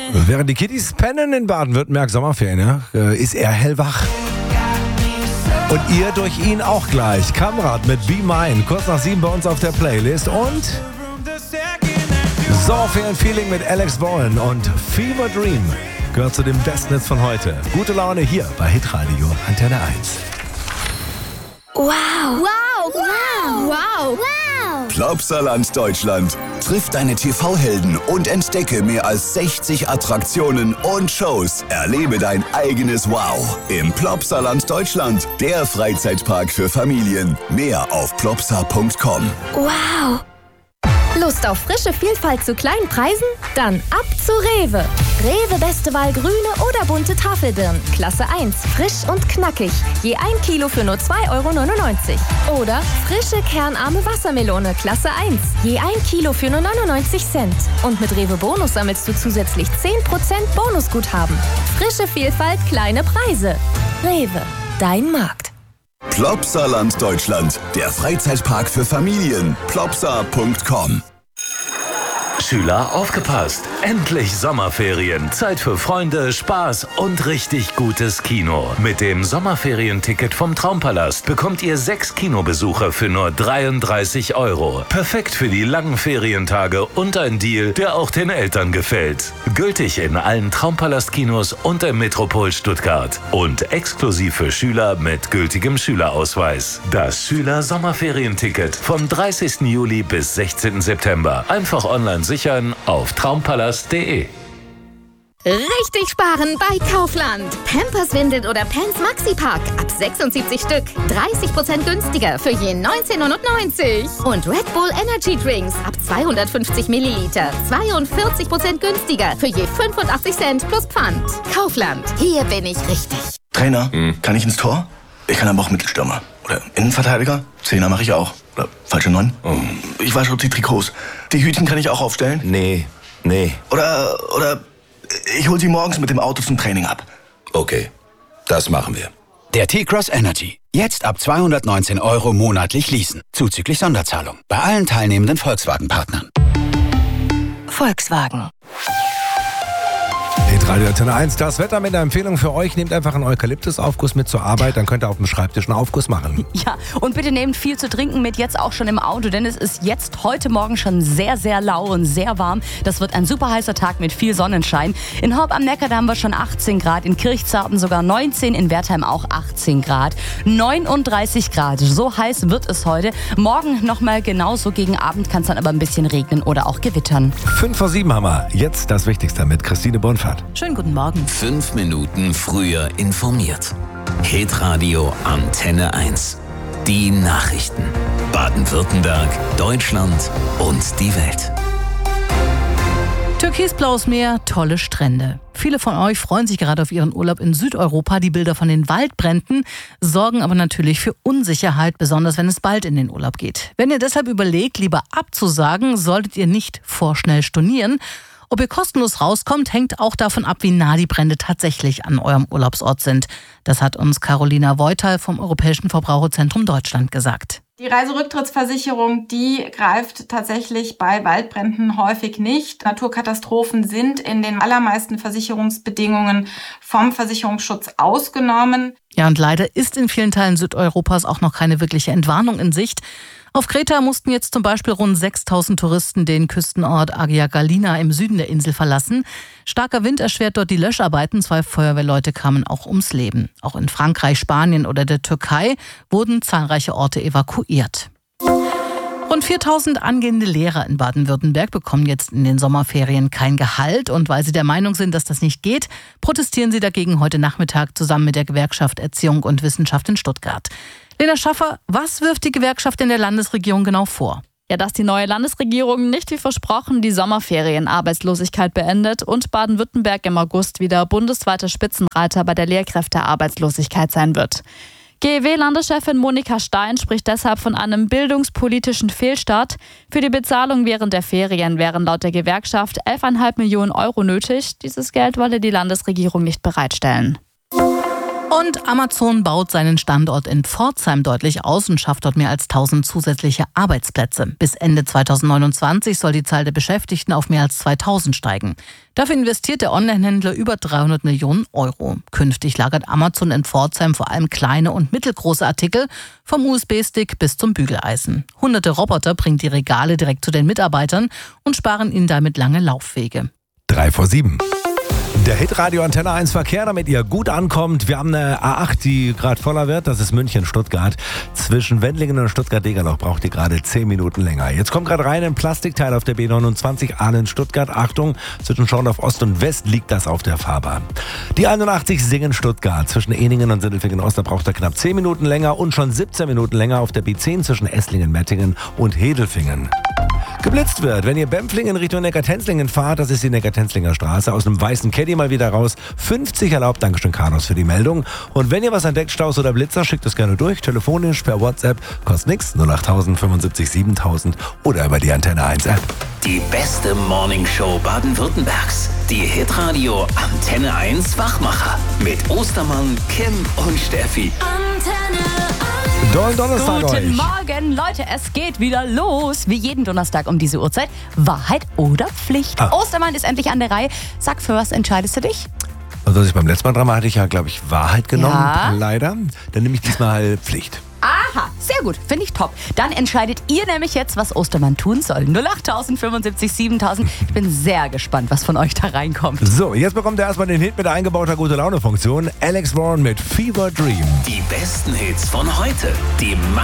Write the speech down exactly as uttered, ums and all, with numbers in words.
Während die Kiddies pennen in Baden-Württemberg, Sommerferien, ja, ist er hellwach. Und ihr durch ihn auch gleich. Kamrat mit Be Mine, kurz nach sieben bei uns auf der Playlist. Und Sommerferien-Feeling mit Alex Bowen und Fever Dream gehört zu den besten Hits von heute. Gute Laune hier bei Hitradio Antenne eins. Wow. Wow. Wow. Wow. Wow. Plopsaland Deutschland. Triff deine T V-Helden und entdecke mehr als sechzig Attraktionen und Shows. Erlebe dein eigenes Wow im Plopsaland Deutschland. Der Freizeitpark für Familien. Mehr auf plopsa punkt com. Wow. Lust auf frische Vielfalt zu kleinen Preisen? Dann ab zu Rewe. Rewe beste Wahl grüne oder bunte Tafelbirnen. Klasse eins, frisch und knackig. Je ein Kilo für nur zwei Euro neunundneunzig. Oder frische kernarme Wassermelone. Klasse eins. Je ein Kilo für nur neunundneunzig Cent. Und mit Rewe Bonus sammelst du zusätzlich zehn Prozent Bonusguthaben. Frische Vielfalt, kleine Preise. Rewe, dein Markt. Plopsaland Deutschland. Der Freizeitpark für Familien. plopsa punkt com. Schüler, aufgepasst! Endlich Sommerferien. Zeit für Freunde, Spaß und richtig gutes Kino. Mit dem Sommerferienticket vom Traumpalast bekommt ihr sechs Kinobesuche für nur dreiunddreißig Euro. Perfekt für die langen Ferientage und ein Deal, der auch den Eltern gefällt. Gültig in allen Traumpalast-Kinos und im Metropol Stuttgart. Und exklusiv für Schüler mit gültigem Schülerausweis. Das Schüler-Sommerferienticket vom dreißigsten Juli bis sechzehnten September. Einfach online sichern auf traumpalast punkt de. Richtig sparen bei Kaufland. Pampers, Windeln oder Pants Maxi-Pack. Ab sechsundsiebzig Stück. dreißig Prozent günstiger für je neunzehn neunundneunzig. Und Red Bull Energy Drinks ab zweihundertfünfzig Milliliter. zweiundvierzig Prozent günstiger für je fünfundachtzig Cent plus Pfand. Kaufland. Hier bin ich richtig. Trainer, hm. kann ich ins Tor? Ich kann aber auch Mittelstürmer. Oder Innenverteidiger? Zehner mache ich auch. Oder falsche Neun? Oh. Ich wasche die Trikots. Die Hütchen kann ich auch aufstellen? Nee, nee. Oder, oder ich hol sie morgens mit dem Auto zum Training ab. Okay, das machen wir. Der T-Cross Energy. Jetzt ab zweihundertneunzehn Euro monatlich leasen. Zuzüglich Sonderzahlung. Bei allen teilnehmenden Volkswagen-Partnern. Volkswagen. Hitradio Antenne eins, das Wetter mit einer Empfehlung für euch. Nehmt einfach einen Eukalyptusaufguss mit zur Arbeit, dann könnt ihr auf dem Schreibtisch einen Aufguss machen. Ja, und bitte nehmt viel zu trinken mit, jetzt auch schon im Auto, denn es ist jetzt heute Morgen schon sehr, sehr lau und sehr warm. Das wird ein super heißer Tag mit viel Sonnenschein. In Horb am Neckar, da haben wir schon achtzehn Grad, in Kirchzarten sogar neunzehn, in Wertheim auch achtzehn Grad, neununddreißig Grad. So heiß wird es heute. Morgen nochmal genauso, gegen Abend kann es dann aber ein bisschen regnen oder auch gewittern. fünf vor sieben haben wir. Jetzt das Wichtigste mit Christine Bonfahrt. Schönen guten Morgen. Fünf Minuten früher informiert. Hitradio Antenne eins. Die Nachrichten. Baden-Württemberg, Deutschland und die Welt. Türkisblaues Meer, tolle Strände. Viele von euch freuen sich gerade auf ihren Urlaub in Südeuropa. Die Bilder von den Waldbränden sorgen aber natürlich für Unsicherheit, besonders wenn es bald in den Urlaub geht. Wenn ihr deshalb überlegt, lieber abzusagen, solltet ihr nicht vorschnell stornieren. Ob ihr kostenlos rauskommt, hängt auch davon ab, wie nah die Brände tatsächlich an eurem Urlaubsort sind. Das hat uns Carolina Voital vom Europäischen Verbraucherzentrum Deutschland gesagt. Die Reiserücktrittsversicherung, die greift tatsächlich bei Waldbränden häufig nicht. Naturkatastrophen sind in den allermeisten Versicherungsbedingungen vom Versicherungsschutz ausgenommen. Ja, und leider ist in vielen Teilen Südeuropas auch noch keine wirkliche Entwarnung in Sicht. Auf Kreta mussten jetzt zum Beispiel rund sechstausend Touristen den Küstenort Agia Galina im Süden der Insel verlassen. Starker Wind erschwert dort die Löscharbeiten. Zwei Feuerwehrleute kamen auch ums Leben. Auch in Frankreich, Spanien oder der Türkei wurden zahlreiche Orte evakuiert. Rund viertausend angehende Lehrer in Baden-Württemberg bekommen jetzt in den Sommerferien kein Gehalt. Und weil sie der Meinung sind, dass das nicht geht, protestieren sie dagegen heute Nachmittag zusammen mit der Gewerkschaft Erziehung und Wissenschaft in Stuttgart. Lena Schaffer, was wirft die Gewerkschaft in der Landesregierung genau vor? Ja, dass die neue Landesregierung nicht wie versprochen die Sommerferienarbeitslosigkeit beendet und Baden-Württemberg im August wieder bundesweiter Spitzenreiter bei der Lehrkräftearbeitslosigkeit sein wird. G E W-Landeschefin Monika Stein spricht deshalb von einem bildungspolitischen Fehlstart. Für die Bezahlung während der Ferien wären laut der Gewerkschaft elf Komma fünf Millionen Euro nötig. Dieses Geld wolle die Landesregierung nicht bereitstellen. Und Amazon baut seinen Standort in Pforzheim deutlich aus und schafft dort mehr als tausend zusätzliche Arbeitsplätze. Bis Ende zweitausendneunundzwanzig soll die Zahl der Beschäftigten auf mehr als zweitausend steigen. Dafür investiert der Onlinehändler über dreihundert Millionen Euro. Künftig lagert Amazon in Pforzheim vor allem kleine und mittelgroße Artikel, vom U S B-Stick bis zum Bügeleisen. Hunderte Roboter bringen die Regale direkt zu den Mitarbeitern und sparen ihnen damit lange Laufwege. Drei vor sieben. Der Hitradio Antenne eins Verkehr, damit ihr gut ankommt. Wir haben eine A acht, die gerade voller wird. Das ist München-Stuttgart. Zwischen Wendlingen und Stuttgart-Degerloch braucht ihr gerade zehn Minuten länger. Jetzt kommt gerade rein ein Plastikteil auf der B neunundzwanzig Ahlen-Stuttgart. Achtung, zwischen Schorndorf Ost und West liegt das auf der Fahrbahn. Die einundachtzig Singen-Stuttgart. Zwischen Eningen und Sindelfingen-Ost, da braucht ihr knapp zehn Minuten länger und schon siebzehn Minuten länger auf der B zehn zwischen Esslingen-Mettingen und Hedelfingen. Geblitzt wird, wenn ihr Bempflingen Richtung Neckartenzlingen fahrt, das ist die Neckartenzlinger Straße, aus dem weißen Caddy mal wieder raus, fünfzig erlaubt, Dankeschön Carlos für die Meldung. Und wenn ihr was entdeckt, Staus oder Blitzer, schickt es gerne durch, telefonisch, per WhatsApp, kostet nichts, null acht null null fünfundsiebzig siebentausend oder über die Antenne eins App. Die beste Morningshow Baden-Württembergs, die Hitradio Antenne eins Wachmacher mit Ostermann, Kim und Steffi. Antenne Dollen Donnerstag Guten euch. Morgen, Leute, es geht wieder los. Wie jeden Donnerstag um diese Uhrzeit. Wahrheit oder Pflicht? Ah. Ostermann ist endlich an der Reihe. Sag, für was entscheidest du dich? Also als ich beim letzten Mal dran war, hatte ich ja, glaube ich, Wahrheit genommen. Ja. Leider. Dann nehme ich diesmal Pflicht. Aha, sehr gut, finde ich top. Dann entscheidet ihr nämlich jetzt, was Ostermann tun soll. null acht null null fünfundsiebzig siebentausend. Ich bin sehr gespannt, was von euch da reinkommt. So, jetzt bekommt er erstmal den Hit mit eingebauter Gute-Laune-Funktion. Alex Warren mit Fever Dream. Die besten Hits von heute. Die